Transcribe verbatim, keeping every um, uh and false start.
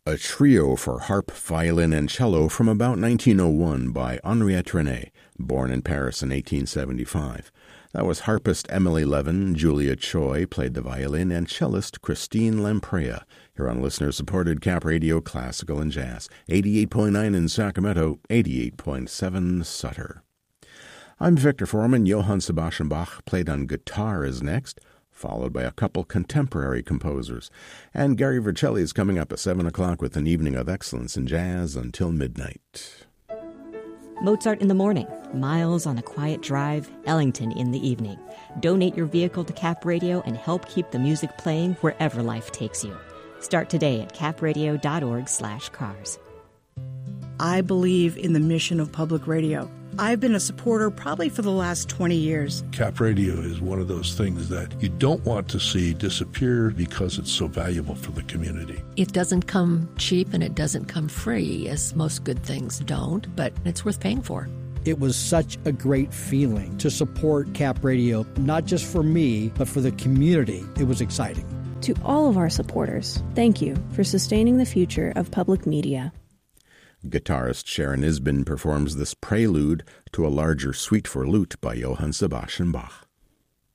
a trio for harp, violin, and cello from about nineteen oh one by Henriette René, born in Paris in eighteen seventy-five. That was harpist Emily Levin. Julia Choi played the violin, and cellist Christine Lamprey. Here on listener-supported Cap Radio Classical and Jazz, eighty-eight point nine in Sacramento, eighty-eight point seven Sutter. I'm Victor Foreman. Johann Sebastian Bach played on guitar is next, followed by a couple contemporary composers. And Gary Vercelli is coming up at seven o'clock with an evening of excellence in jazz until midnight. Mozart in the morning, Miles on a quiet drive, Ellington in the evening. Donate your vehicle to Cap Radio and help keep the music playing wherever life takes you. Start today at capradio.org slash cars. I believe in the mission of public radio. I've been a supporter probably for the last twenty years. Cap Radio is one of those things that you don't want to see disappear because it's so valuable for the community. It doesn't come cheap and it doesn't come free, as most good things don't, but it's worth paying for. It was such a great feeling to support Cap Radio, not just for me, but for the community. It was exciting. To all of our supporters, thank you for sustaining the future of public media. Guitarist Sharon Isbin performs this prelude to a larger suite for lute by Johann Sebastian Bach.